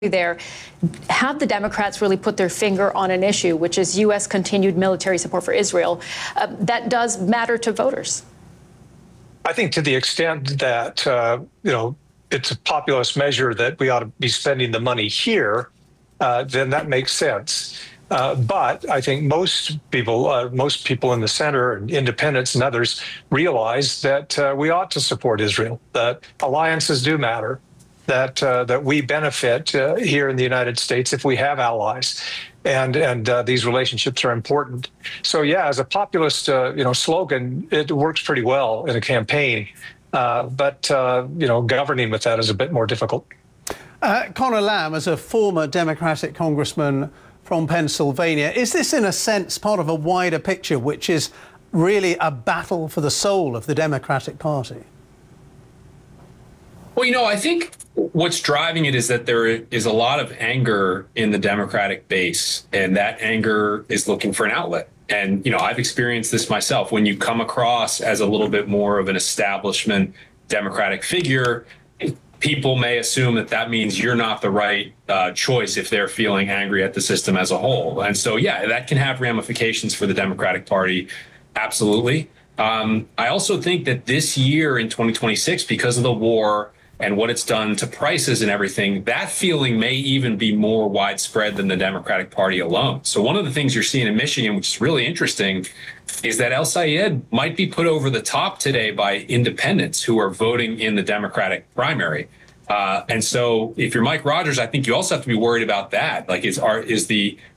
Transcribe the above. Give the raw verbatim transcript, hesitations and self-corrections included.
there, have the Democrats really put their finger on an issue, which is U S continued military support for Israel, uh, that does matter to voters? I think to the extent that, uh, you know, it's a populist measure that we ought to be spending the money here, uh, then that makes sense. Uh, but I think most people, uh, most people in the center, and independents and others, realize that uh, we ought to support Israel, that alliances do matter, that uh, that we benefit uh, here in the United States if we have allies, and and uh, these relationships are important. So yeah, as a populist, uh, you know, slogan, it works pretty well in a campaign, uh, but uh, you know, governing with that is a bit more difficult. Uh, Conor Lamb, as a former Democratic congressman from Pennsylvania, is this in a sense part of a wider picture, which is really a battle for the soul of the Democratic Party? Well, you know, I think what's driving it is that there is a lot of anger in the Democratic base, and that anger is looking for an outlet. And, you know, I've experienced this myself. When you come across as a little bit more of an establishment Democratic figure, people may assume that that means you're not the right uh, choice if they're feeling angry at the system as a whole. And so, yeah, that can have ramifications for the Democratic Party. Absolutely. Um, I also think that this year in twenty twenty-six, because of the war and what it's done to prices and everything, that feeling may even be more widespread than the Democratic Party alone. So one of the things you're seeing in Michigan, which is really interesting, is that El Sayed might be put over the top today by independents who are voting in the Democratic primary. Uh, and so if you're Mike Rogers, I think you also have to be worried about that. Like, is, are, is the